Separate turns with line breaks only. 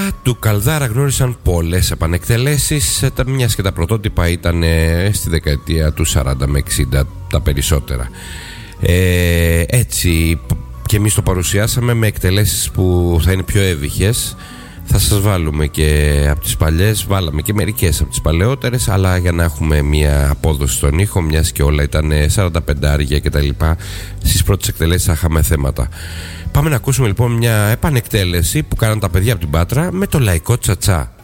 του Καλδάρα γνώρισαν πολλές επανεκτελέσεις, μιας και τα πρωτότυπα ήταν στη δεκαετία του 40 με 60 τα περισσότερα. Έτσι και εμείς το παρουσιάσαμε με εκτελέσεις που θα είναι πιο εύηχες. Θα σας βάλουμε και από τις παλιές, βάλαμε και μερικές από τις παλαιότερες, αλλά για να έχουμε μια απόδοση στον ήχο, μιας και όλα ήταν 45 και τα λοιπά. Στις πρώτες εκτελέσεις θα είχαμε θέματα. Πάμε να ακούσουμε λοιπόν μια επανεκτέλεση που κάναν τα παιδιά από την Πάτρα με το λαϊκό τσατσά.